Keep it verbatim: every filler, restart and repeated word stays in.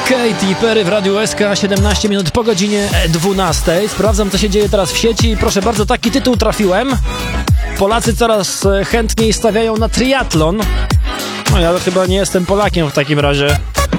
Katy Perry w Radiu S K, siedemnaście minut po godzinie dwunastej. Sprawdzam, co się dzieje teraz w sieci i proszę bardzo, taki tytuł trafiłem. Polacy coraz chętniej stawiają na triatlon. No ja chyba nie jestem Polakiem w takim razie.